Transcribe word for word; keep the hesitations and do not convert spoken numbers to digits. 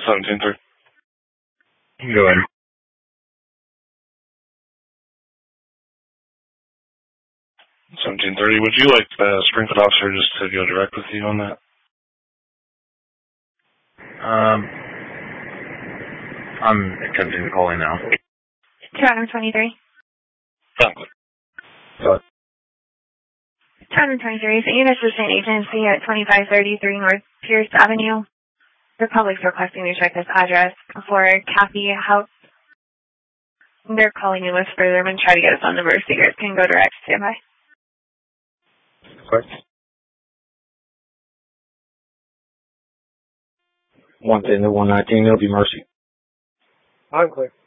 seventeen three. Go ahead. seventeen thirty. Would you like the Springfield officer just to go direct with you on that? Um, I'm attempting to call in now. Toronto twenty-three. Franklin. What? Toronto twenty-three is an assistant agency at twenty-five thirty-three North Pierce Avenue. The public's requesting to check this address for Kathy House. They're calling you with further and try to get us on the number so you guys can go direct. Stand by. Correct. one ten to one nineteen, it'll be Mercy. I'm clear.